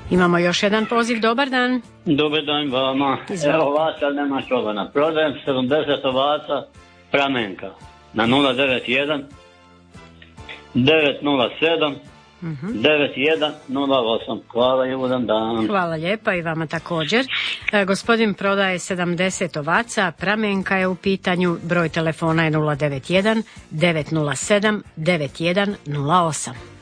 Imamo još jedan poziv, dobar dan. Dobar dan vama. Evo ovaca nema čobana. Prodajem 70 ovaca Pramenka na 091 907 9108. Hvala i ugodan dan. Hvala lijepa i vama također. Gospodin prodaje 70 ovaca, Pramenka je u pitanju, broj telefona je 091 907 9108.